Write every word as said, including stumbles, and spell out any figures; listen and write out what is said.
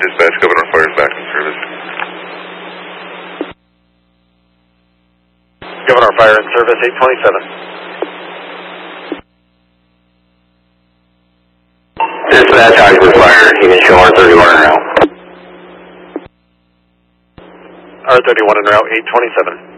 dispatch, Governor Fire is back in service. Governor Fire in service, eight twenty-seven. Dispatch, Heidelberg Fire, you can show R thirty-one en route. R thirty-one en route, eight twenty-seven.